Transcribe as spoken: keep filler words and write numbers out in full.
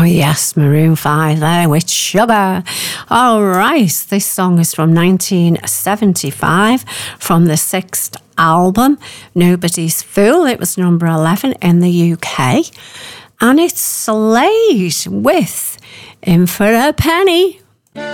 Oh yes, Maroon five there with Sugar. All right, this song is from nineteen seventy-five from the sixth album, Nobody's Fool. It was number eleven in the U K. And it's Slade with In For A Penny.